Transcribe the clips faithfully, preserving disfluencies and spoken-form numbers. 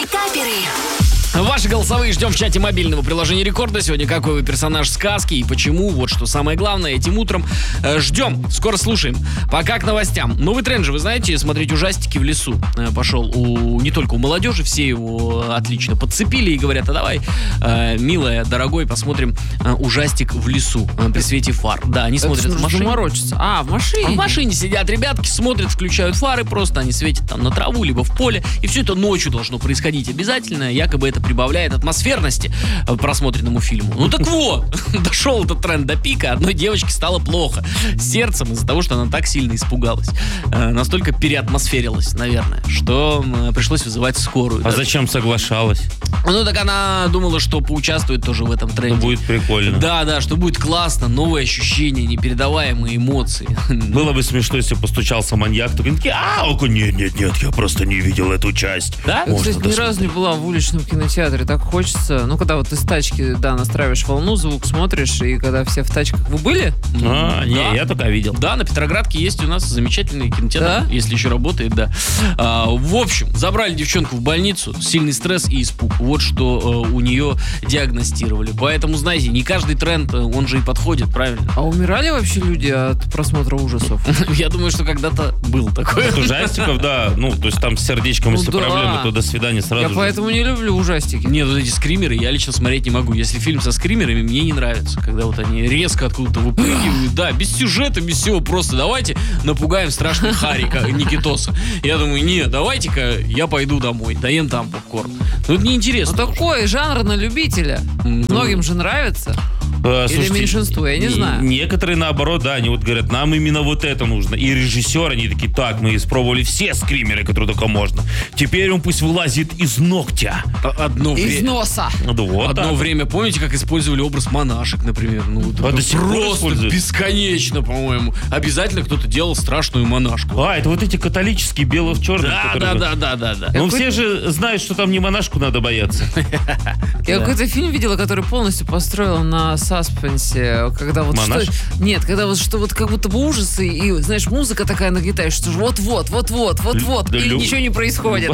Вейкаперы. Ваши голосовые ждем в чате мобильного приложения Рекорда. Сегодня какой вы персонаж сказки и почему. Вот что самое главное этим утром. Э, ждем. Скоро слушаем. Пока к новостям. Новый тренд же, вы знаете, смотреть ужастики в лесу э, пошел у, не только у молодежи. Все его отлично подцепили и говорят: а давай, э, милая, дорогой, посмотрим э, ужастик в лесу э, при свете фар. Да, они смотрят в машине. Заморочиться. А, в машине? А в машине сидят ребятки, смотрят, включают фары просто, они светят там на траву, либо в поле. И все это ночью должно происходить обязательно. Якобы это прибавляет атмосферности просмотренному фильму. Ну так вот, дошел этот тренд до пика, одной девочке стало плохо с сердцем из-за того, что она так сильно испугалась. Э, настолько переатмосферилась, наверное, что э, пришлось вызывать скорую. А да. зачем соглашалась? Ну так она думала, что поучаствует тоже в этом тренде. Ну, будет прикольно. Да, да, что будет классно, новые ощущения, непередаваемые эмоции. Было бы смешно, если постучался маньяк, то такие: а, нет, нет, нет, я просто не видел эту часть. Да? Я, кстати, ни разу не была в уличном кинотеатре. Так хочется. Ну, когда вот из тачки, да, настраиваешь волну, звук смотришь, и когда все в тачках. Вы были? А, не, Да. я только видел. Да, на Петроградке есть у нас замечательный кинотеатр, Да? если еще работает, да. А, в общем, забрали девчонку в больницу, сильный стресс и испуг. Вот что э, у нее диагностировали. Поэтому, знаете, не каждый тренд, э, он же и подходит, правильно? А умирали вообще люди от просмотра ужасов? Я думаю, что когда-то был такой. От ужастиков, да, ну, то есть там с сердечком, Ну если да. проблемы, то до свидания сразу Я же. поэтому не люблю ужастики. Нет, вот эти скримеры я лично смотреть не могу. Если фильм со скримерами, мне не нравится. Когда вот они резко откуда-то выпрыгивают. Да, без сюжета, без всего. Просто давайте напугаем страшный Харри Никитоса. Я думаю, не, давайте-ка я пойду домой, доем там попкорн. Ну это Ну неинтересно. такой жанр на любителя. Мгм. Многим же нравится. Э, Или меньшинству, я не не- знаю. Некоторые, наоборот, да, они вот говорят: нам именно вот это нужно. И режиссер, они такие: так, мы испробовали все скримеры, которые только можно. Теперь он пусть вылазит из ногтя. А- Одно, Из вре- носа. Ну, вот Одно так. время, помните, как использовали образ монашек, например? Ну, вот А это до сих пор просто используют? бесконечно, по-моему. Обязательно кто-то делал страшную монашку. А, это вот эти католические белые в черном. Да, да, да, да, да, да. Ну, Какой- все же знают, что там не монашку надо бояться. Я какой-то фильм видела, который полностью построил на саспенсе, когда вот Монашек? что... Нет, когда вот что вот как будто бы ужасы, и, знаешь, музыка такая нагнетает, что же вот-вот, вот-вот, вот-вот, Да и лю- ничего не происходит.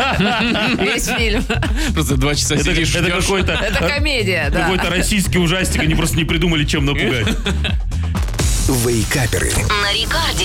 Весь фильм. Просто два часа Это, сидишь, это ждешь. какой-то, Это комедия, да. какой-то российский ужастик, они просто не придумали, чем напугать. Вейкаперы. На Рекорде.